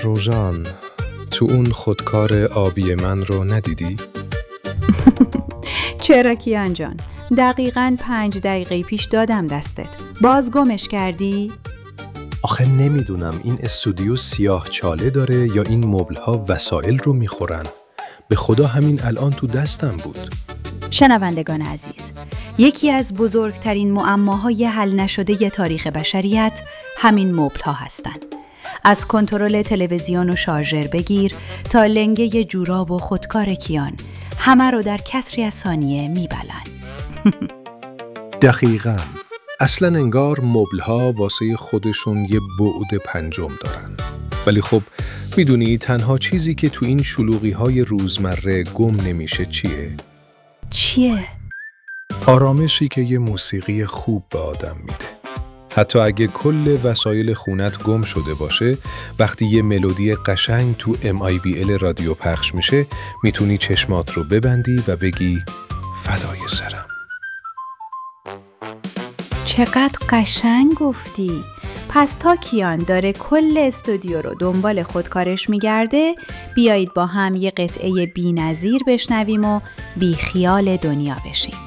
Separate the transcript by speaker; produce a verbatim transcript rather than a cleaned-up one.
Speaker 1: روژان، تو اون خودکار آبی من رو ندیدی؟
Speaker 2: چرا کیان جان؟ دقیقاً پنج دقیقه پیش دادم دستت. باز گمش کردی؟
Speaker 1: آخه نمیدونم این استودیو سیاه چاله داره یا این مبل‌ها وسایل رو میخورن. به خدا همین الان تو دستم بود.
Speaker 2: شنوندگان عزیز، یکی از بزرگترین معماهای حل نشده تاریخ بشریت همین مبل‌ها هستند. از کنترل تلویزیون و شارژر بگیر تا لنگه جوراب و خودکار کیان، همه رو در کسری از ثانیه میبلن.
Speaker 1: دقیقاً. اصلاً انگار مبل‌ها واسه خودشون یه بعد پنجم دارن. ولی خب میدونی تنها چیزی که تو این شلوغی‌های روزمره گم نمیشه چیه؟
Speaker 2: چیه؟
Speaker 1: آرامشی که یه موسیقی خوب به آدم میده. حتی اگه کل وسایل خونت گم شده باشه، وقتی یه ملودی قشنگ تو ام آی بی ال رادیو پخش میشه، میتونی چشمات رو ببندی و بگی فدای سرم.
Speaker 2: چقدر قشنگ گفتی. پس تا کیان داره کل استودیو رو دنبال خودکارش میگرده، بیایید با هم یه قطعه بی‌نظیر بشنویم و بی خیال دنیا بشیم.